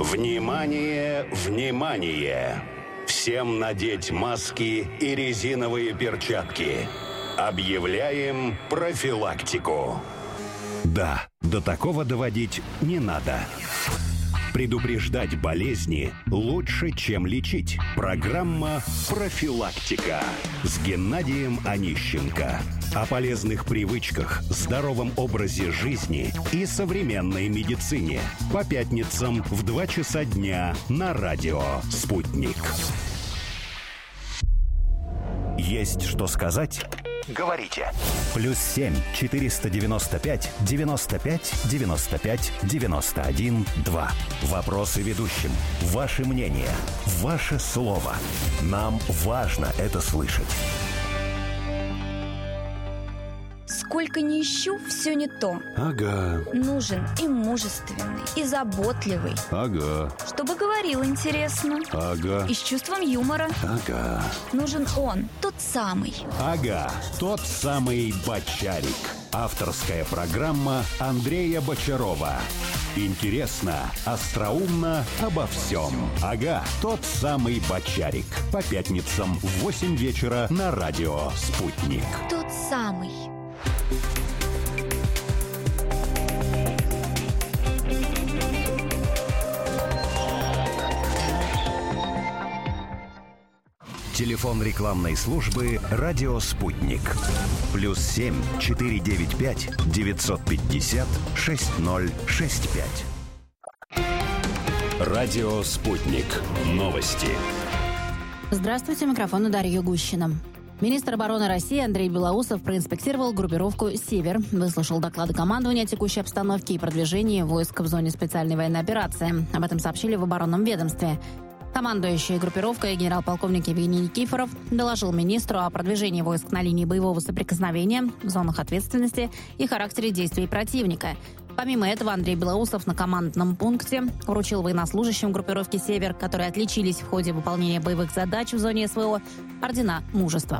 Внимание, внимание! Всем надеть маски и резиновые перчатки. Объявляем профилактику. Да, до такого доводить не надо. Предупреждать болезни лучше, чем лечить. Программа «Профилактика» с Геннадием Онищенко. О полезных привычках, здоровом образе жизни и современной медицине. По пятницам в 2 часа дня на радио «Спутник». Есть что сказать? Говорите. +7 495 95 95 91 2. Вопросы ведущим. Ваше мнение. Ваше слово. Нам важно это слышать. Сколько ни ищу, все не то. Ага. Нужен и мужественный, и заботливый. Ага. Чтобы говорил интересно. Ага. И с чувством юмора. Ага. Нужен он, тот самый. Ага, тот самый Бочарик. Авторская программа Андрея Бочарова. Интересно, остроумно, обо всем. Ага, тот самый Бочарик. По пятницам в 8 вечера на радио «Спутник». Тот самый. Телефон рекламной службы «Радио Спутник». +7 495 950 6065. Радио Спутник. Новости. Здравствуйте, микрофон у Дарьи Гущина. Министр обороны России Андрей Белоусов проинспектировал группировку «Север», выслушал доклады командования о текущей обстановке и продвижении войск в зоне специальной военной операции. Об этом сообщили в оборонном ведомстве. Командующий группировкой генерал-полковник Евгений Никифоров доложил министру о продвижении войск на линии боевого соприкосновения, в зонах ответственности и характере действий противника. Помимо этого, Андрей Белоусов на командном пункте вручил военнослужащим группировки «Север», которые отличились в ходе выполнения боевых задач в зоне СВО, ордена мужества.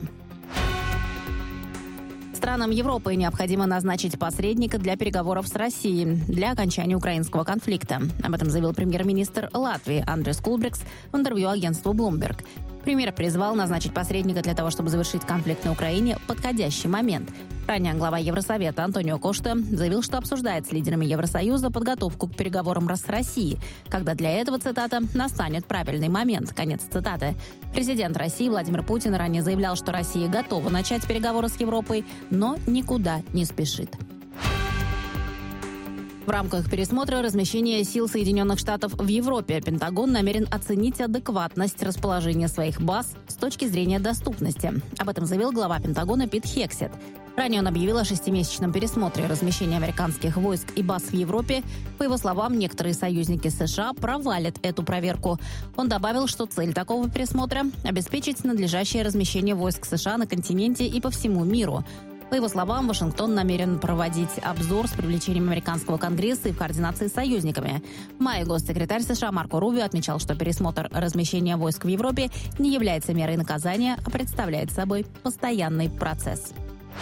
Странам Европы необходимо назначить посредника для переговоров с Россией для окончания украинского конфликта. Об этом заявил премьер-министр Латвии Андрис Кулбрикс в интервью агентству Bloomberg. Премьер призвал назначить посредника для того, чтобы завершить конфликт на Украине в подходящий момент. Ранее глава Евросовета Антонио Кошта заявил, что обсуждает с лидерами Евросоюза подготовку к переговорам с Россией, когда для этого, цитата, «настанет правильный момент», конец цитаты. Президент России Владимир Путин ранее заявлял, что Россия готова начать переговоры с Европой, но никуда не спешит. В рамках пересмотра размещения сил Соединенных Штатов в Европе Пентагон намерен оценить адекватность расположения своих баз с точки зрения доступности. Об этом заявил глава Пентагона Пит Хексет. Ранее он объявил о 6-месячном пересмотре размещения американских войск и баз в Европе. По его словам, некоторые союзники США провалят эту проверку. Он добавил, что цель такого пересмотра – обеспечить надлежащее размещение войск США на континенте и по всему миру. По его словам, Вашингтон намерен проводить обзор с привлечением американского конгресса и в координации с союзниками. В мае госсекретарь США Марко Рубио отмечал, что пересмотр размещения войск в Европе не является мерой наказания, а представляет собой постоянный процесс.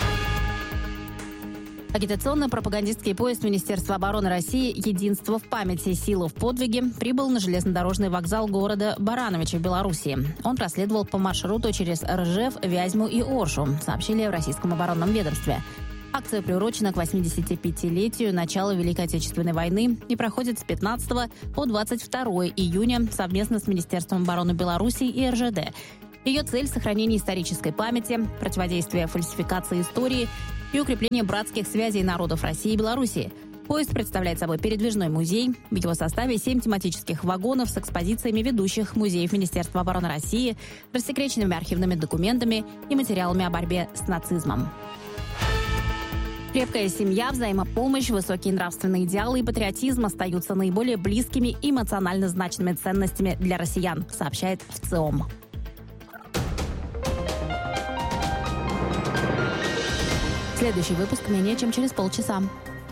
Агитационно-пропагандистский поезд Министерства обороны России «Единство в памяти. Сила в подвиге» прибыл на железнодорожный вокзал города Барановича в Беларуси. Он проследовал по маршруту через Ржев, Вязьму и Оршу, сообщили в Российском оборонном ведомстве. Акция приурочена к 85-летию начала Великой Отечественной войны и проходит с 15 по 22 июня совместно с Министерством обороны Беларуси и РЖД. Ее цель – сохранение исторической памяти, противодействие фальсификации истории и укрепление братских связей народов России и Беларуси. Поезд представляет собой передвижной музей. В его составе 7 тематических вагонов с экспозициями ведущих музеев Министерства обороны России, рассекреченными архивными документами и материалами о борьбе с нацизмом. Крепкая семья, взаимопомощь, высокие нравственные идеалы и патриотизм остаются наиболее близкими и эмоционально значимыми ценностями для россиян, сообщает ВЦИОМ. Следующий выпуск менее чем через полчаса.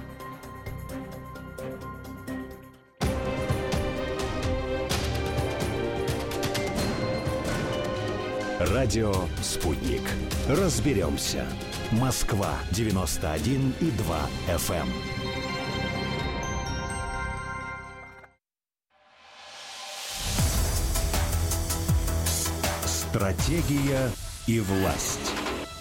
Радио «Спутник». Разберемся. Москва 91,2 FM. Стратегия и власть.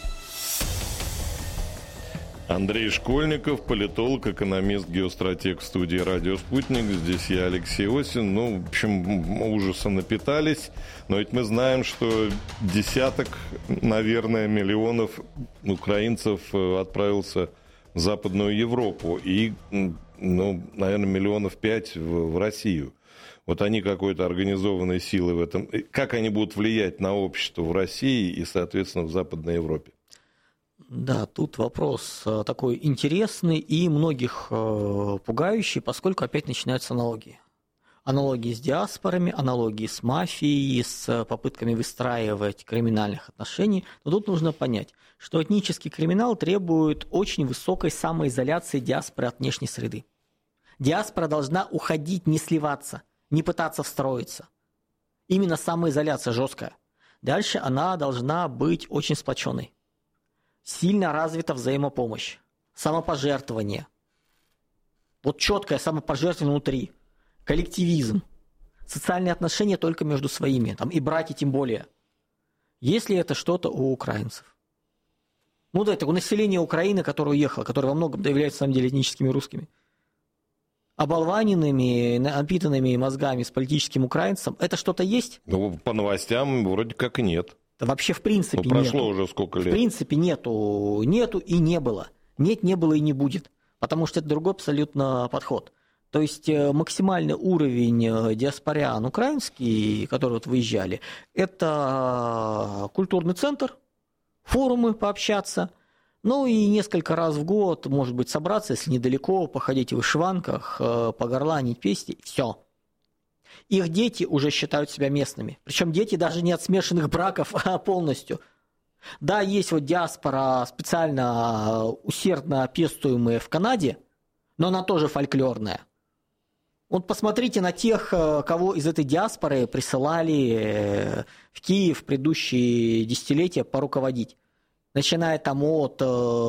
Андрей Школьников, политолог, экономист, геостратег в студии «Радио Спутник». Здесь я, Алексей Осин. В общем, ужаса напитались. Но ведь мы знаем, что десяток, наверное, миллионов украинцев отправился в Западную Европу. И, наверное, миллионов 5 в Россию. Вот они какой-то организованной силы в этом. Как они будут влиять на общество в России и, соответственно, в Западной Европе? Да, тут вопрос такой интересный и многих пугающий, поскольку опять начинаются аналогии. Аналогии с диаспорами, аналогии с мафией, с попытками выстраивать криминальных отношений. Но тут нужно понять, что этнический криминал требует очень высокой самоизоляции диаспоры от внешней среды. Диаспора должна уходить, не сливаться, не пытаться встроиться. Именно самоизоляция жесткая. Дальше она должна быть очень сплоченной. Сильно развита взаимопомощь, самопожертвование. Вот четкое самопожертвование внутри, коллективизм, социальные отношения только между своими, и братья тем более. Есть ли это что-то у украинцев? Это у населения Украины, которое уехало, которое во многом является, на самом деле, этническими русскими. Оболваненными, напитанными мозгами с политическим украинцем, это что-то есть? По новостям вроде как нет. Вообще, в принципе, прошло нету. Уже сколько лет. В принципе, нету и не было. Нет, не было и не будет. Потому что это другой абсолютно подход. То есть максимальный уровень диаспорян украинский, которые выезжали, это культурный центр, форумы пообщаться, и несколько раз в год, может быть, собраться, если недалеко, походить в вышиванках, погорланить песни, все. Их дети уже считают себя местными. Причем дети даже не от смешанных браков, а полностью. Да, есть диаспора специально усердно пестуемая в Канаде, но она тоже фольклорная. Посмотрите на тех, кого из этой диаспоры присылали в Киев в предыдущие десятилетия поруководить. Начиная от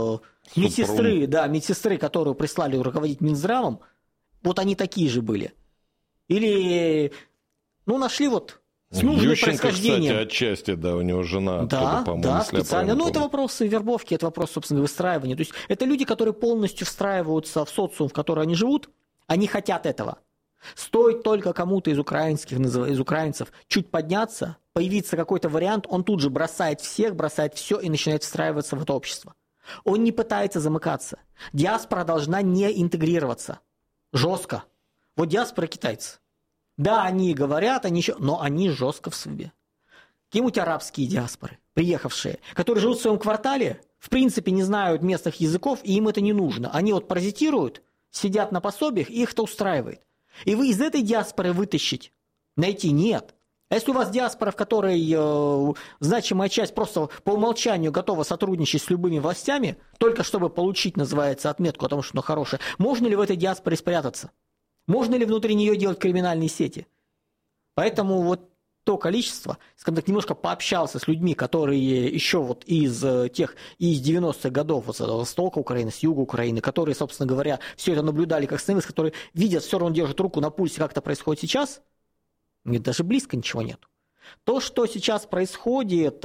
медсестры, которую прислали руководить Минздравом, они такие же были. Или, нашли с нужным происхождением. Кстати, отчасти, у него жена оттуда, по-моему, да, специально. Это вопросы вербовки, это вопрос, собственно, выстраивания. То есть это люди, которые полностью встраиваются в социум, в который они живут, они хотят этого. Стоит только кому-то из украинцев чуть подняться, появится какой-то вариант, он тут же бросает всех, бросает все и начинает встраиваться в это общество. Он не пытается замыкаться. Диаспора должна не интегрироваться. Жестко. Диаспора китайцы. Да, они говорят, но они жестко в себе. Какие-нибудь арабские диаспоры, приехавшие, которые живут в своем квартале, в принципе не знают местных языков, и им это не нужно. Они паразитируют, сидят на пособиях, и их это устраивает. И вы из этой диаспоры вытащить, найти нет. А если у вас диаспора, в которой значимая часть просто по умолчанию готова сотрудничать с любыми властями, только чтобы получить, называется, отметку о том, что оно хорошее, можно ли в этой диаспоре спрятаться? Можно ли внутри нее делать криминальные сети? Поэтому то количество, скажем так, немножко пообщался с людьми, которые еще из 90-х годов, с востока Украины, с юга Украины, которые, собственно говоря, все это наблюдали как сцены, которые видят, все равно держат руку на пульсе, как это происходит сейчас, нет, даже близко ничего нет. То, что сейчас происходит,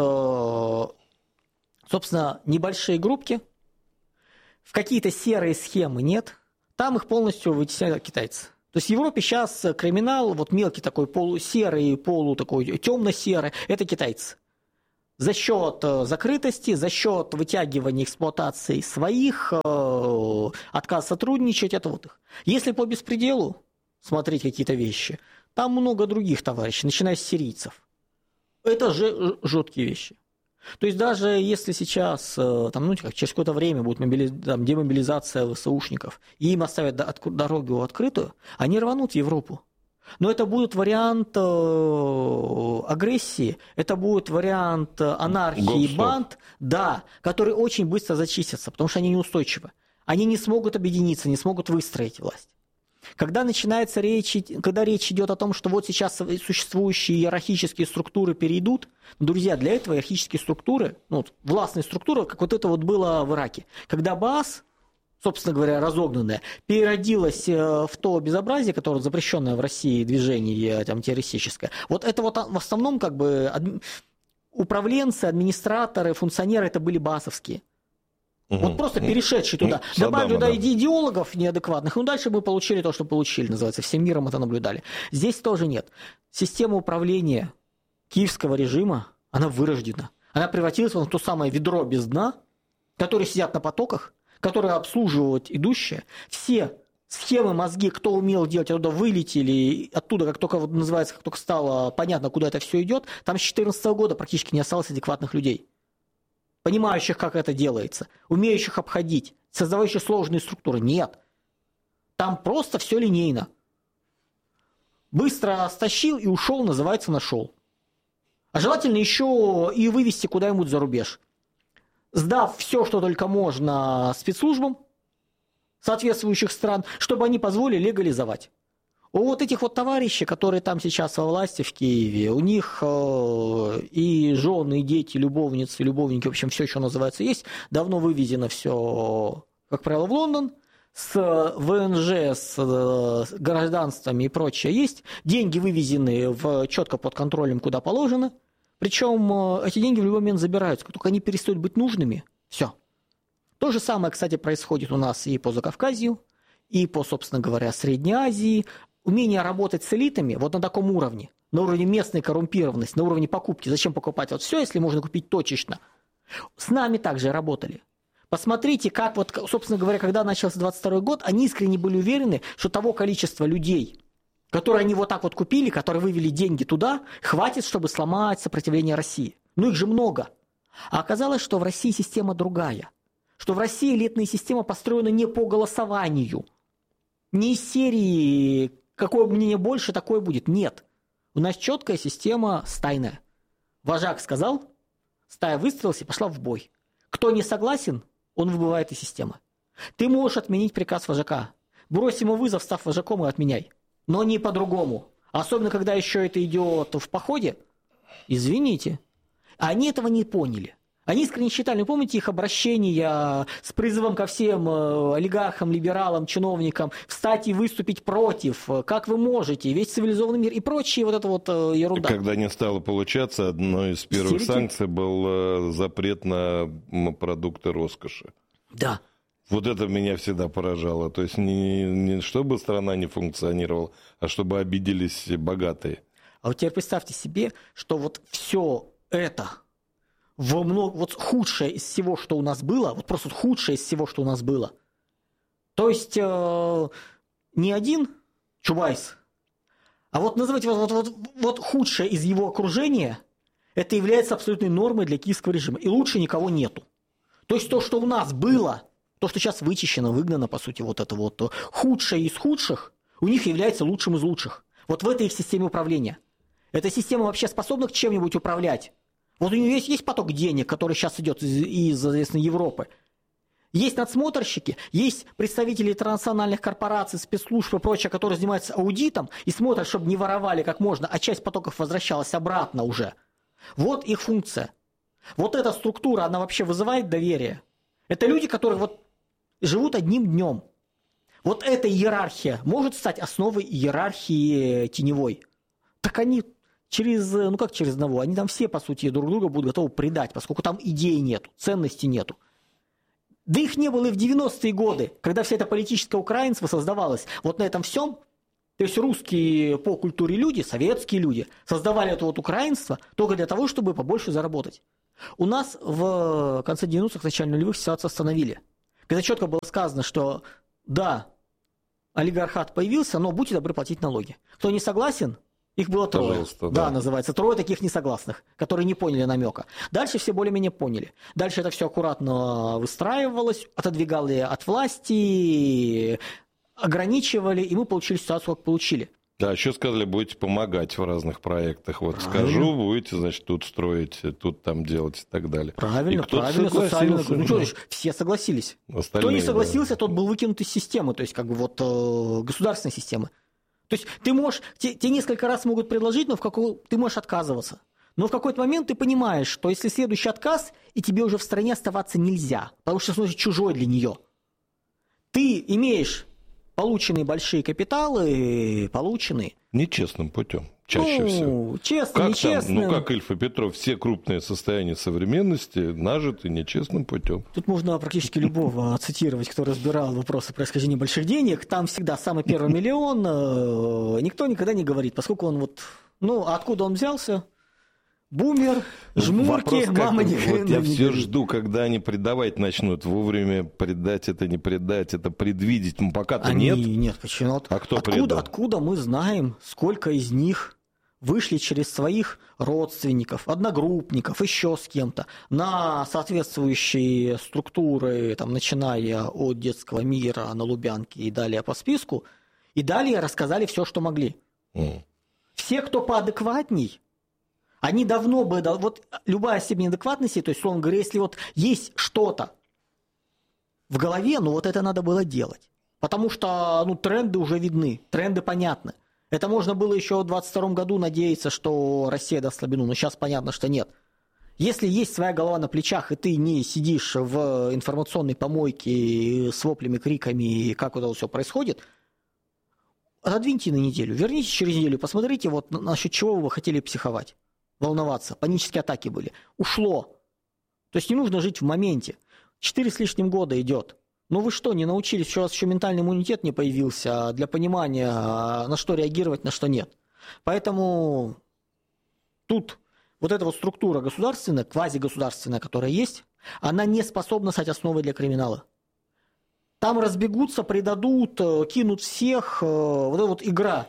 собственно, небольшие группки, в какие-то серые схемы нет, там их полностью вытесняют китайцы. То есть в Европе сейчас криминал, мелкий такой полусерый, такой темно-серый, это китайцы. За счет закрытости, за счет вытягивания эксплуатации своих, отказ сотрудничать, это их. Если по беспределу смотреть какие-то вещи, там много других товарищей, начиная с сирийцев. Это же жуткие вещи. То есть даже если сейчас, через какое-то время будет демобилизация ВСУшников, и им оставят дорогу открытую, они рванут в Европу. Но это будет вариант агрессии, это будет вариант анархии, банд, которые очень быстро зачистятся, потому что они неустойчивы. Они не смогут объединиться, не смогут выстроить власть. Когда речь идет о том, что сейчас существующие иерархические структуры перейдут, друзья, для этого иерархические структуры, властные структуры, как это было в Ираке, когда Баас, собственно говоря, разогнанная, переродилась в то безобразие, которое запрещенное в России движение террористическое. Это в основном управленцы, администраторы, функционеры это были басовские. Вот просто перешедшие туда. Добавили туда идеологов неадекватных, дальше мы получили то, что получили, называется. Всем миром это наблюдали. Здесь тоже нет. Система управления киевского режима, она вырождена. Она превратилась в то самое ведро без дна, которые сидят на потоках, которые обслуживают идущие. Все схемы, мозги, кто умел делать, оттуда вылетели, оттуда, как только, называется, как только стало понятно, куда это все идет, там с 2014 года практически не осталось адекватных людей, понимающих, как это делается, умеющих обходить, создающих сложные структуры. Нет. Там просто все линейно. Быстро стащил и ушел, называется, нашел. А желательно еще и вывести куда-нибудь за рубеж. Сдав все, что только можно спецслужбам соответствующих стран, чтобы они позволили легализовать. У вот этих вот товарищей, которые там сейчас во власти в Киеве, у них и жены, и дети, любовницы, любовники, в общем, все, что называется, есть. Давно вывезено все, как правило, в Лондон, с ВНЖ, с гражданствами и прочее есть. Деньги вывезены четко под контролем, куда положено. Причем эти деньги в любой момент забираются, как только они перестают быть нужными, все. То же самое, кстати, происходит у нас и по Закавказью, и по, собственно говоря, Средней Азии. Умение работать с элитами вот на таком уровне, на уровне местной коррумпированности, на уровне покупки. Зачем покупать вот все, если можно купить точечно? С нами также работали. Посмотрите, как вот, собственно говоря, когда начался 22 год, они искренне были уверены, что того количества людей, которые они вот так вот купили, которые вывели деньги туда, хватит, чтобы сломать сопротивление России. Ну их же много. А оказалось, что в России система другая. Что в России элитная система построена не по голосованию. Не из серии «какое мнение больше, такое будет». Нет. У нас четкая система стайная. Вожак сказал, стая выстрелилась и пошла в бой. Кто не согласен, он выбывает из системы. Ты можешь отменить приказ вожака. Брось ему вызов, став вожаком, и отменяй. Но не по-другому. Особенно, когда еще это идет в походе. Извините. Они этого не поняли. Они искренне считали, вы помните их обращения с призывом ко всем олигархам, либералам, чиновникам встать и выступить против, как вы можете, весь цивилизованный мир и прочие вот это вот ерунда. Когда не стало получаться, одной из первых санкций был запрет на продукты роскоши. Да. Вот это меня всегда поражало. То есть не чтобы страна не функционировала, а чтобы обиделись богатые. А вот теперь представьте себе, что вот все это... вот худшее из всего, что у нас было, вот просто худшее из всего, что у нас было. То есть не один Чубайс, а вот называйте вот худшее из его окружения, это является абсолютной нормой для киевского режима. И лучше никого нету. То есть то, что у нас было, то, что сейчас вычищено, выгнано, по сути, вот это вот худшее из худших, у них является лучшим из лучших. Вот в этой их системе управления. Эта система вообще способна к чем-нибудь управлять? Вот у нее есть поток денег, который сейчас идет из, соответственно, Европы. Есть надсмотрщики, есть представители интернациональных корпораций, спецслужб и прочее, которые занимаются аудитом и смотрят, чтобы не воровали как можно, а часть потоков возвращалась обратно уже. Вот их функция. Вот эта структура, она вообще вызывает доверие. Это люди, которые вот живут одним днем. Вот эта иерархия может стать основой иерархии теневой. Так они... через одного? Они там все, по сути, друг друга будут готовы предать, поскольку там идей нету, ценностей нету. Да их не было и в 90-е годы, когда вся эта политическое украинство создавалось. Вот на этом всем, то есть русские по культуре люди, советские люди, создавали это вот украинство только для того, чтобы побольше заработать. У нас в конце 90-х, начале нулевых ситуацию остановили. Когда четко было сказано, что да, олигархат появился, но будьте добры платить налоги. Кто не согласен... Их было трое. Да, называется. Трое таких несогласных, которые не поняли намека. Дальше все более-менее поняли. Дальше это все аккуратно выстраивалось, отодвигали от власти, ограничивали, и мы получили ситуацию, как получили. Да, еще сказали, будете помогать в разных проектах. Вот скажу, будете, значит, тут строить, тут там делать и так далее. Правильно, социально. Ну что, все согласились. Кто не согласился, тот был выкинут из системы, то есть как бы вот государственной системы. То есть ты можешь, тебе несколько раз могут предложить, но ты можешь отказываться. Но в какой-то момент ты понимаешь, что если следующий отказ, и тебе уже в стране оставаться нельзя, потому что становишься чужой для нее. Ты имеешь полученные большие капиталы, полученные... Нечестным путем. чаще всего. Честно, нечестно. Как Ильф и Петров, все крупные состояния современности нажиты нечестным путем. Тут можно практически любого цитировать, кто разбирал вопросы происхождения больших денег. Там всегда самый первый миллион никто никогда не говорит, поскольку он откуда он взялся? Бумер, жмурки, мама ни хрена я не все говорит. жду, когда они предавать начнут. Вовремя предать это, не предать, это предвидеть. Пока-то нет. Нет, почему? А кто предал? Откуда мы знаем, сколько из них вышли через своих родственников, одногруппников, еще с кем-то, на соответствующие структуры, там, начиная от детского мира на Лубянке и далее по списку, и далее рассказали все, что могли. Все, кто поадекватней, они давно бы... Вот любая степень адекватности, то есть, условно говоря, если вот есть что-то в голове, вот это надо было делать. Потому что тренды уже видны, тренды понятны. Это можно было еще в 2022 году надеяться, что Россия даст слабину, но сейчас понятно, что нет. Если есть своя голова на плечах, и ты не сидишь в информационной помойке с воплями, криками, как вот это все происходит, отодвиньте на неделю, вернитесь через неделю, посмотрите, вот насчет чего вы хотели психовать, волноваться, панические атаки были. Ушло. То есть не нужно жить в моменте. 4 с лишним года идет. Вы что, не научились, что у вас еще ментальный иммунитет не появился для понимания, на что реагировать, на что нет. Поэтому тут вот эта вот структура государственная, квазигосударственная, которая есть, она не способна стать основой для криминала. Там разбегутся, предадут, кинут всех. Вот эта вот игра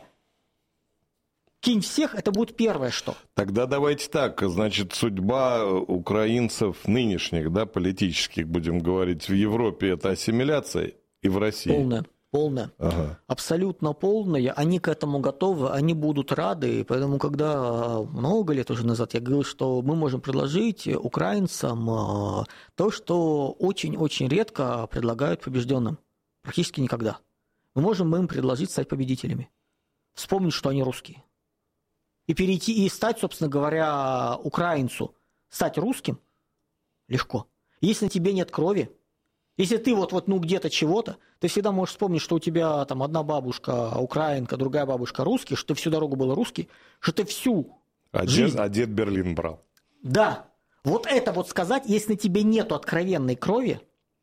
«кинь всех» — это будет первое, что. Тогда давайте так, значит, судьба украинцев нынешних, политических, будем говорить, в Европе — это ассимиляция, и в России? Полная. Ага. Абсолютно полная. Они к этому готовы, они будут рады. Поэтому, когда много лет уже назад я говорил, что мы можем предложить украинцам то, что очень-очень редко предлагают побежденным. Практически никогда. Мы можем им предложить стать победителями. Вспомнить, что они русские. И перейти, и стать, собственно говоря, украинцу, стать русским легко. Если на тебе нет крови, если ты где-то чего-то, ты всегда можешь вспомнить, что у тебя там одна бабушка украинка, другая бабушка русский, что ты всю дорогу был русский, что ты всю жизнь... А дед Берлин брал. Да. Вот это вот сказать, если на тебе нету откровенной крови,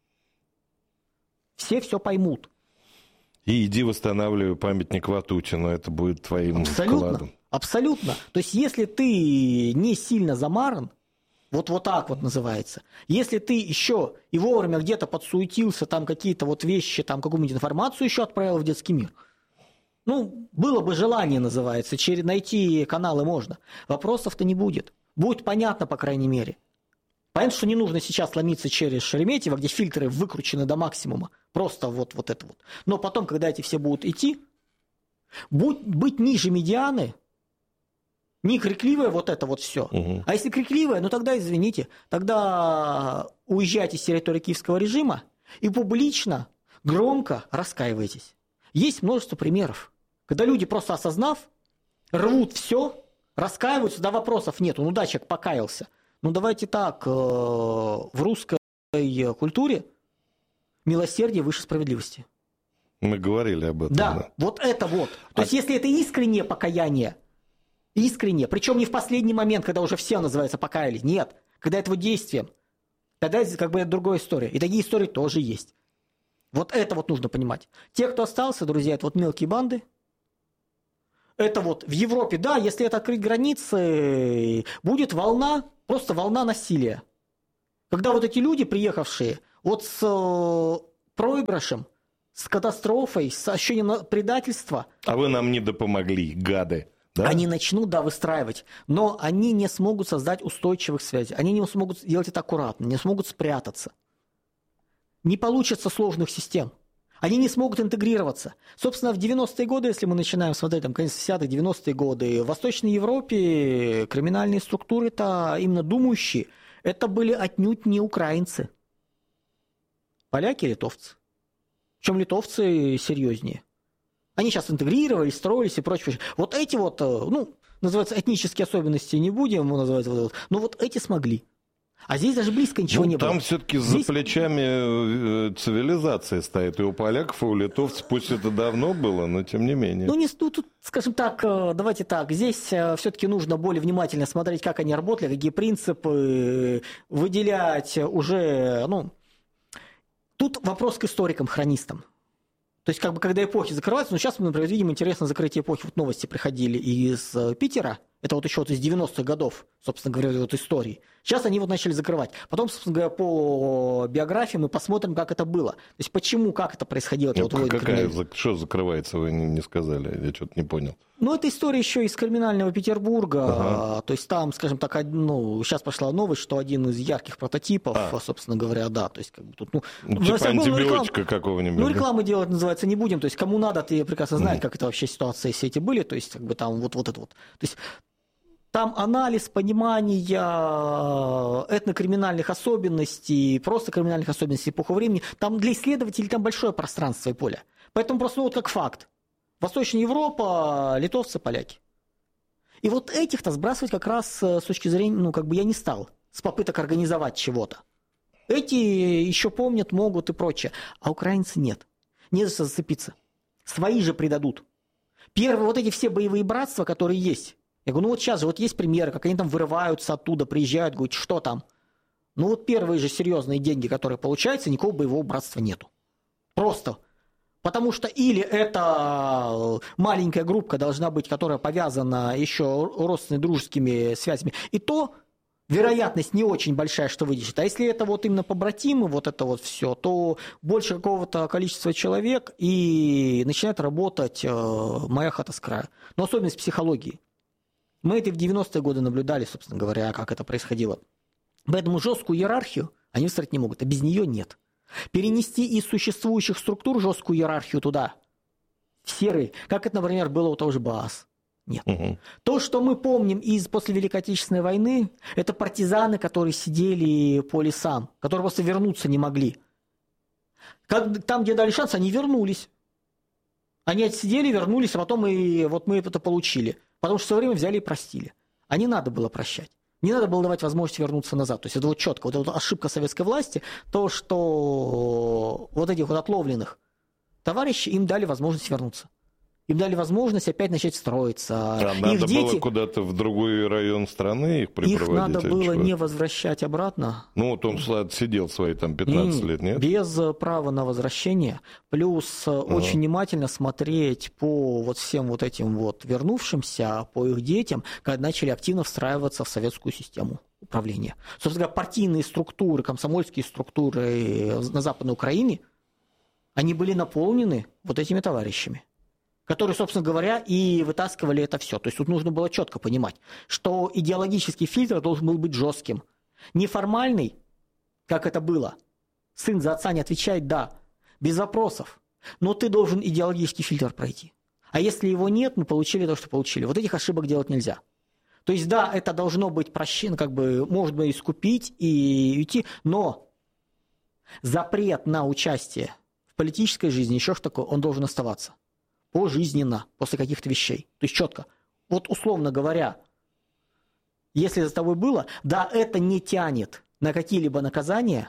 все поймут. И иди восстанавливай памятник Ватутину, это будет твоим вкладом. Абсолютно. То есть, если ты не сильно замаран, вот так вот называется, если ты еще и вовремя где-то подсуетился, там какие-то вот вещи, там какую-нибудь информацию еще отправил в детский мир, было бы желание, называется, найти каналы можно. Вопросов-то не будет. Будет понятно, по крайней мере. Понятно, что не нужно сейчас ломиться через Шереметьево, где фильтры выкручены до максимума. Просто вот это вот. Но потом, когда эти все будут идти, быть ниже медианы, не крикливое вот это вот все. Угу. А если крикливое, тогда, извините, тогда уезжайте с территории киевского режима и публично, громко раскаивайтесь. Есть множество примеров, когда люди, просто осознав, рвут все, раскаиваются, вопросов нету. Человек покаялся. Давайте так, в русской культуре милосердие выше справедливости. Мы говорили об этом. Да. Вот это вот. То есть, если это искреннее покаяние, причем не в последний момент, когда уже все, называется, покаялись. Нет, когда это действием. Тогда это другая история. И такие истории тоже есть. Вот это вот нужно понимать. Те, кто остался, друзья, это мелкие банды. Это в Европе, да, если это открыть границы, будет просто волна насилия. Когда эти люди, приехавшие, с проигрышем, с катастрофой, с ощущением предательства. А вы нам не допомогли, гады. Да? Они начнут, выстраивать, но они не смогут создать устойчивых связей. Они не смогут сделать это аккуратно, не смогут спрятаться. Не получится сложных систем. Они не смогут интегрироваться. Собственно, в 90-е годы, если мы начинаем смотреть, конец 10-х, 90-е годы, в Восточной Европе криминальные структуры-то именно думающие, это были отнюдь не украинцы. Поляки и литовцы. Причем литовцы серьезнее. Они сейчас интегрировались, строились и прочее. Вот эти называется, этнические особенности не будем называть, но эти смогли. А здесь даже близко ничего не было. Там все-таки за плечами цивилизация стоит. И у поляков, и у литовцев, пусть это давно было, но тем не менее. Тут, скажем так, давайте так, здесь все-таки нужно более внимательно смотреть, как они работали, какие принципы, выделять уже, Тут вопрос к историкам-хронистам. То есть, когда эпохи закрываются, сейчас мы, например, видим интересное закрытие эпохи. Вот новости приходили из Питера, это еще из 90-х годов, собственно говоря, истории. Сейчас они начали закрывать. Потом, собственно говоря, по биографии мы посмотрим, как это было. То есть, почему, как это происходило. Что закрывается, вы не сказали, я что-то не понял. Это история еще из криминального Петербурга. Ага. То есть, там, скажем так, сейчас пошла новость, что один из ярких прототипов, собственно говоря, да. То есть, тут, типа антибиотика какого-нибудь. Рекламы делать, называется, не будем. То есть, кому надо, ты прекрасно знаешь, как это вообще ситуации все эти были. То есть, там вот это вот. То есть, там анализ, понимание этнокриминальных особенностей, просто криминальных особенностей эпохи времени. Там для исследователей там большое пространство и поле. Поэтому просто как факт. Восточная Европа, литовцы, поляки. И вот этих-то сбрасывать как раз с точки зрения, я не стал. С попыток организовать чего-то. Эти еще помнят, могут и прочее. А украинцы нет. Не за что зацепиться. Свои же предадут. Первые эти все боевые братства, которые есть. Я говорю, сейчас же есть примеры, как они там вырываются оттуда, приезжают, говорят, что там? Первые же серьезные деньги, которые получаются, никакого боевого братства нету. Просто. Потому что или это маленькая группа должна быть, которая повязана еще родственными дружескими связями, и то вероятность не очень большая, что выйдет. А если это именно побратимы, это все, то больше какого-то количества человек и начинает работать моя хата с края. Но особенность психологии. Мы это в 90-е годы наблюдали, собственно говоря, как это происходило. Поэтому жесткую иерархию они выстроить не могут, а без нее нет. Перенести из существующих структур жесткую иерархию туда, в серые, как это, например, было у того же БААС. Нет. Угу. То, что мы помним после Великой Отечественной войны, это партизаны, которые сидели по лесам, которые просто вернуться не могли. Там, где дали шанс, они вернулись. Они отсидели, вернулись, а потом мы это получили. Потому что в свое время взяли и простили. А не надо было прощать. Не надо было давать возможность вернуться назад. То есть это четко. Это ошибка советской власти, то, что этих отловленных товарищей им дали возможность вернуться. Им дали возможность опять начать строиться. Надо было куда-то в другой район страны их припроводить? Их надо было не возвращать обратно. Он сидел свои 15 лет, нет? Без права на возвращение. Плюс очень внимательно смотреть по всем этим вернувшимся, по их детям, когда начали активно встраиваться в советскую систему управления. Собственно говоря, партийные структуры, комсомольские структуры на Западной Украине, они были наполнены этими товарищами, которые, собственно говоря, и вытаскивали это все. То есть тут нужно было четко понимать, что идеологический фильтр должен был быть жестким. Неформальный, как это было. Сын за отца не отвечает, да, без вопросов. Но ты должен идеологический фильтр пройти. А если его нет, мы получили то, что получили. Этих ошибок делать нельзя. То есть, да, это должно быть прощено, может быть, искупить и уйти, но запрет на участие в политической жизни, еще что такое, он должен оставаться. Пожизненно, после каких-то вещей. То есть четко. Условно говоря, если за тобой было, да, это не тянет на какие-либо наказания,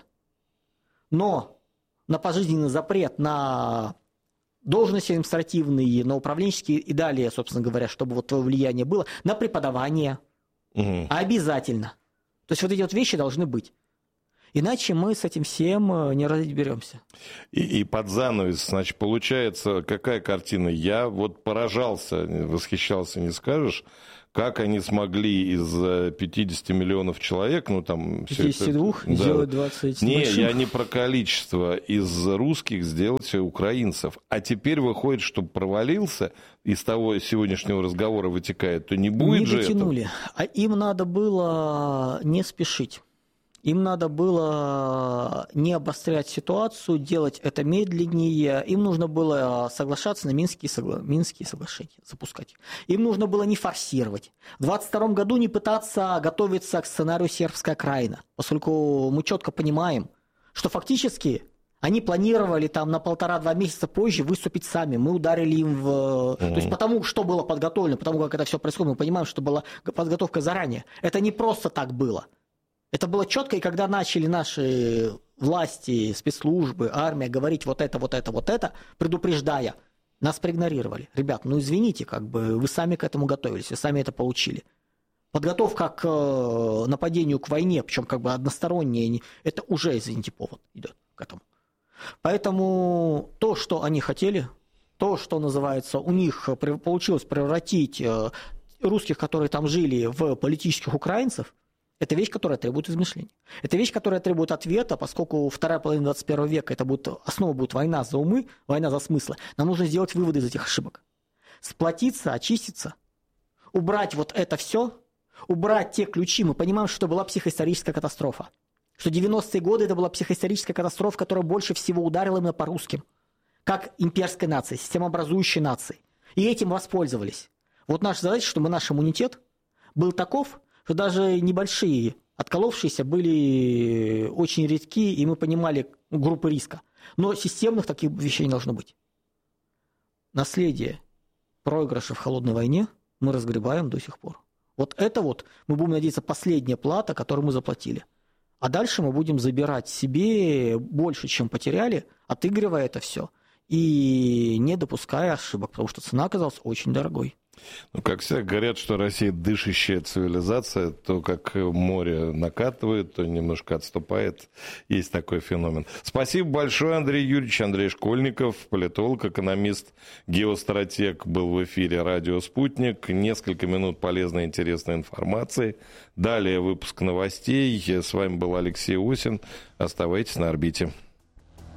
но на пожизненный запрет на должности административные, на управленческие и далее, собственно говоря, чтобы твое влияние было, на преподавание. Обязательно. То есть эти вещи должны быть. Иначе мы с этим всем не разберемся. И под занавес, значит, получается, какая картина? Я поражался, восхищался, не скажешь, как они смогли из 50 миллионов человек, 52 сделать 20 больших. Я не про количество, из русских сделать украинцев. А теперь выходит, что провалился, из того сегодняшнего разговора вытекает, то не будет же этого. Не дотянули. А им надо было не спешить. Им надо было не обострять ситуацию, делать это медленнее. Им нужно было соглашаться на Минские соглашения, запускать. Им нужно было не форсировать. В 2022 году не пытаться готовиться к сценарию сербская окраина, поскольку мы четко понимаем, что фактически они планировали на 1,5-2 месяца позже выступить сами. Мы ударили им в... То есть потому, что было подготовлено, потому как это все происходит, мы понимаем, что была подготовка заранее. Это не просто так было. Это было четко, и когда начали наши власти, спецслужбы, армия говорить вот это, предупреждая, нас проигнорировали. Ребят, ну извините, как бы вы сами к этому готовились, вы сами это получили. Подготовка к нападению, к войне, причем как бы односторонняя, это уже, извините, повод идет к этому. Поэтому то, что они хотели, то, что называется, у них получилось превратить русских, которые там жили, в политических украинцев, это вещь, которая требует измышления. Это вещь, которая требует ответа, поскольку вторая половина 21 века, основа будет война за умы, война за смыслы. Нам нужно сделать выводы из этих ошибок. Сплотиться, очиститься, убрать вот это все, убрать те ключи. Мы понимаем, что это была психоисторическая катастрофа. Что 90-е годы это была психоисторическая катастрофа, которая больше всего ударила именно по русским. Как имперской нации, системообразующей нации. И этим воспользовались. Вот наша задача, чтобы наш иммунитет был таков, что даже небольшие отколовшиеся были очень редки, и мы понимали группы риска. Но системных таких вещей не должно быть. Наследие проигрыша в холодной войне мы разгребаем до сих пор. Вот это вот, мы будем надеяться, последняя плата, которую мы заплатили. А дальше мы будем забирать себе больше, чем потеряли, отыгрывая это все и не допуская ошибок, потому что цена оказалась очень дорогой. Ну, как всегда говорят, что Россия дышащая цивилизация, то как море накатывает, то немножко отступает. Есть такой феномен. Спасибо большое, Андрей Юрьевич. Андрей Школьников, политолог, экономист, геостратег, был в эфире «Радио Спутник». Несколько минут полезной, интересной информации. Далее выпуск новостей. С вами был Алексей Осин. Оставайтесь на орбите.